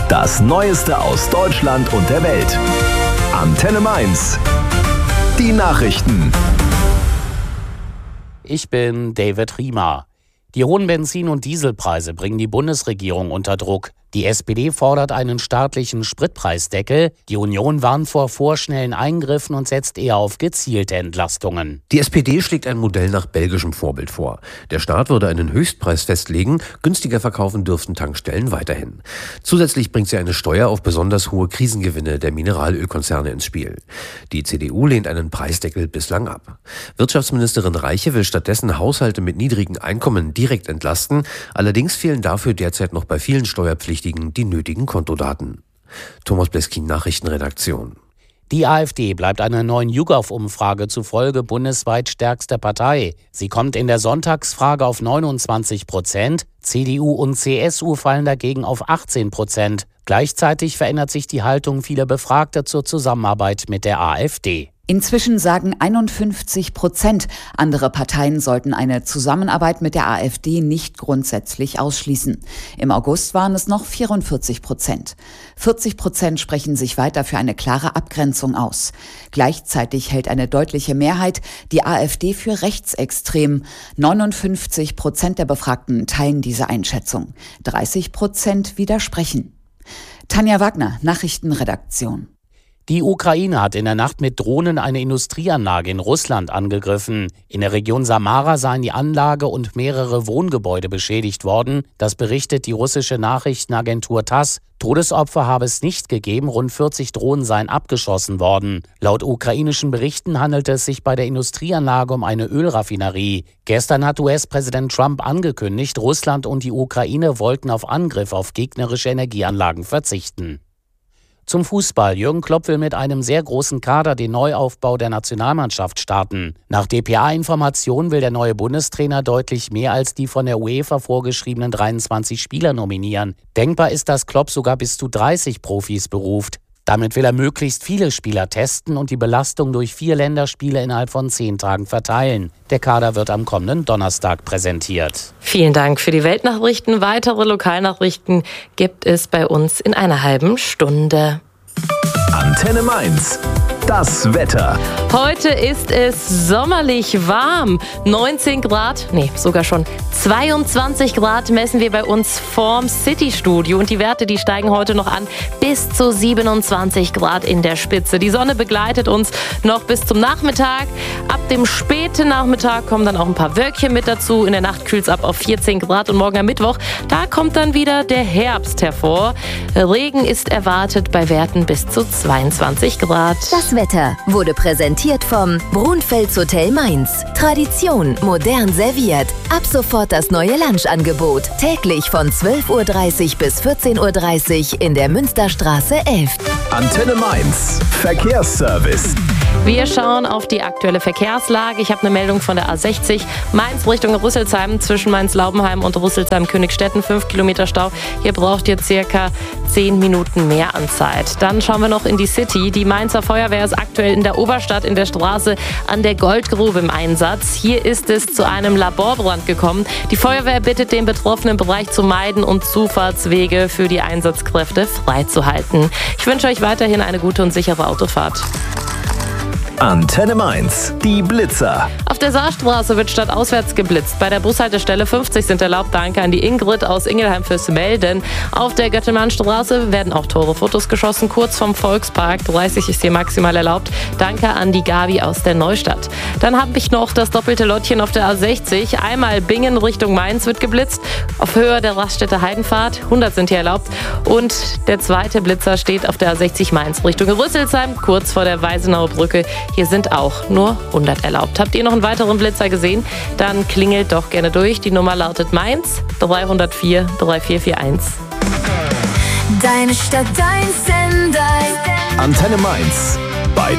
Das Neueste aus Deutschland und der Welt. Antenne Mainz. Die Nachrichten. Ich bin David Riemer. Die hohen Benzin- und Dieselpreise bringen die Bundesregierung unter Druck. Die SPD fordert einen staatlichen Spritpreisdeckel. Die Union warnt vor vorschnellen Eingriffen und setzt eher auf gezielte Entlastungen. Die SPD schlägt ein Modell nach belgischem Vorbild vor. Der Staat würde einen Höchstpreis festlegen, günstiger verkaufen dürften Tankstellen weiterhin. Zusätzlich bringt sie eine Steuer auf besonders hohe Krisengewinne der Mineralölkonzerne ins Spiel. Die CDU lehnt einen Preisdeckel bislang ab. Wirtschaftsministerin Reiche will stattdessen Haushalte mit niedrigen Einkommen direkt entlasten. Allerdings fehlen dafür derzeit noch bei vielen Steuerpflichtigen die nötigen Kontodaten. Thomas Bleskin, Nachrichtenredaktion. Die AfD bleibt einer neuen YouGov-Umfrage zufolge bundesweit stärkste Partei. Sie kommt in der Sonntagsfrage auf 29%. CDU und CSU fallen dagegen auf 18%. Gleichzeitig verändert sich die Haltung vieler Befragter zur Zusammenarbeit mit der AfD. Inzwischen sagen 51%, andere Parteien sollten eine Zusammenarbeit mit der AfD nicht grundsätzlich ausschließen. Im August waren es noch 44%. 40% sprechen sich weiter für eine klare Abgrenzung aus. Gleichzeitig hält eine deutliche Mehrheit die AfD für rechtsextrem. 59% der Befragten teilen diese Einschätzung. 30% widersprechen. Tanja Wagner, Nachrichtenredaktion. Die Ukraine hat in der Nacht mit Drohnen eine Industrieanlage in Russland angegriffen. In der Region Samara seien die Anlage und mehrere Wohngebäude beschädigt worden. Das berichtet die russische Nachrichtenagentur TASS. Todesopfer habe es nicht gegeben, rund 40 Drohnen seien abgeschossen worden. Laut ukrainischen Berichten handelt es sich bei der Industrieanlage um eine Ölraffinerie. Gestern hat US-Präsident Trump angekündigt, Russland und die Ukraine wollten auf Angriff auf gegnerische Energieanlagen verzichten. Zum Fußball. Jürgen Klopp will mit einem sehr großen Kader den Neuaufbau der Nationalmannschaft starten. Nach dpa-Informationen will der neue Bundestrainer deutlich mehr als die von der UEFA vorgeschriebenen 23 Spieler nominieren. Denkbar ist, dass Klopp sogar bis zu 30 Profis beruft. Damit will er möglichst viele Spieler testen und die Belastung durch 4 Länderspiele innerhalb von 10 Tagen verteilen. Der Kader wird am kommenden Donnerstag präsentiert. Vielen Dank für die Weltnachrichten. Weitere Lokalnachrichten gibt es bei uns in einer halben Stunde. Antenne Mainz. Das Wetter. Heute ist es sommerlich warm. 19 Grad, sogar schon 22 Grad messen wir bei uns vorm City-Studio. Und die Werte, die steigen heute noch an bis zu 27 Grad in der Spitze. Die Sonne begleitet uns noch bis zum Nachmittag. Ab dem späten Nachmittag kommen dann auch ein paar Wölkchen mit dazu. In der Nacht kühlt es ab auf 14 Grad und morgen am Mittwoch, da kommt dann wieder der Herbst hervor. Regen ist erwartet bei Werten bis zu 22 Grad. Das Wetter wurde präsentiert vom Brunfels Hotel Mainz. Tradition modern serviert. Ab sofort das neue Lunchangebot. Täglich von 12.30 Uhr bis 14.30 Uhr in der Münsterstraße 11. Antenne Mainz. Verkehrsservice. Wir schauen auf die aktuelle Verkehrslage. Ich habe eine Meldung von der A60. Mainz Richtung Rüsselsheim zwischen Mainz-Laubenheim und Rüsselsheim-Königstetten. 5 Kilometer Stau. Hier braucht ihr circa 10 Minuten mehr an Zeit. Dann schauen wir noch in die City. Die Mainzer Feuerwehr ist aktuell in der Oberstadt in der Straße an der Goldgrube im Einsatz. Hier ist es zu einem Laborbrand gekommen. Die Feuerwehr bittet den betroffenen Bereich zu meiden und Zufahrtswege für die Einsatzkräfte freizuhalten. Ich wünsche euch weiterhin eine gute und sichere Autofahrt. Antenne Mainz. Die Blitzer. Auf der Saarstraße wird stadtauswärts geblitzt. Bei der Bushaltestelle 50 sind erlaubt. Danke an die Ingrid aus Ingelheim fürs Melden. Auf der Göttelmannstraße werden auch Tore-Fotos geschossen. Kurz vom Volkspark. 30 ist hier maximal erlaubt. Danke an die Gabi aus der Neustadt. Dann habe ich noch das doppelte Lottchen auf der A60. Einmal Bingen Richtung Mainz wird geblitzt. Auf Höhe der Raststätte Heidenfahrt. 100 sind hier erlaubt. Und der zweite Blitzer steht auf der A60 Mainz Richtung Rüsselsheim. Kurz vor der Weisenauer Brücke. Hier sind auch nur 100 erlaubt. Habt ihr noch einen weiteren Blitzer gesehen? Dann klingelt doch gerne durch. Die Nummer lautet Mainz 304 3441. Deine Stadt, dein Sender. Antenne Mainz.